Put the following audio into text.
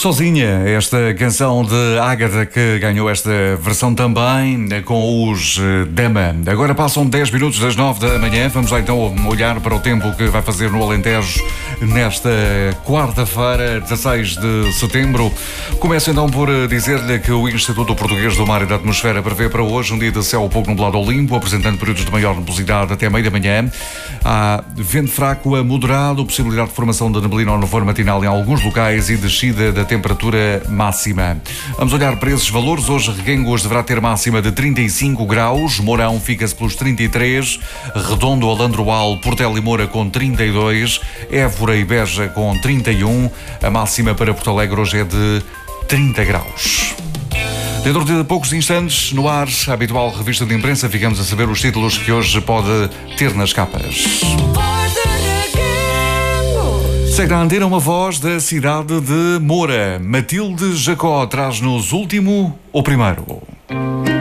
Sozinha, esta canção de Ágata que ganhou esta versão também com os Dama. Agora passam 10 minutos das 9 da manhã. Vamos lá então olhar para o tempo que vai fazer no Alentejo nesta quarta-feira, 16 de setembro. Começo então por dizer-lhe que o Instituto Português do Mar e da Atmosfera prevê para hoje um dia de céu pouco nublado ao limpo, apresentando períodos de maior nebulosidade até meio da manhã. Há vento fraco a moderado, possibilidade de formação de neblina ou nevoeiro matinal em alguns locais e descida da temperatura máxima. Vamos olhar para esses valores. Hoje Reguengos deverá ter máxima de 35 graus, Mourão fica-se pelos 33, Redondo, Alandroal, Portela e Moura com 32, Évora e Beja com 31, a máxima para Porto Alegre hoje é de 30 graus. Dentro de poucos instantes, no ar, a habitual revista de imprensa, ficamos a saber os títulos que hoje pode ter nas capas. Segue na antena uma voz da cidade de Moura. Matilde Jacó traz-nos último ou primeiro?